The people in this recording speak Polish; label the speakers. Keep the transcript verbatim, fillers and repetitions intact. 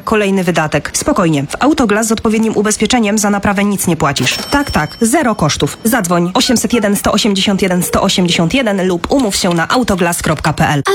Speaker 1: kolejny wydatek. Spokojnie, w Autoglas z odpowiednim ubezpieczeniem za naprawę nic nie płacisz. Tak, tak, zero kosztów. Zadzwoń osiemset jeden sto osiemdziesiąt jeden sto osiemdziesiąt jeden lub umów się na autoglas kropka p l.